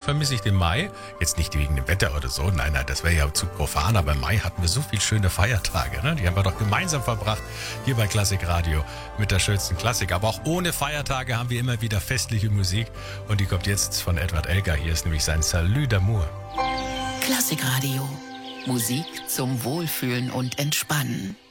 vermisse ich den Mai. Jetzt nicht wegen dem Wetter oder so, nein, das wäre ja zu profan, aber im Mai hatten wir so viele schöne Feiertage, ne? Die haben wir doch gemeinsam verbracht, hier bei Klassik Radio mit der schönsten Klassik. Aber auch ohne Feiertage haben wir immer wieder festliche Musik und die kommt jetzt von Edward Elgar. Hier ist nämlich sein Salut d'amour. Klassik Radio. Musik zum Wohlfühlen und Entspannen.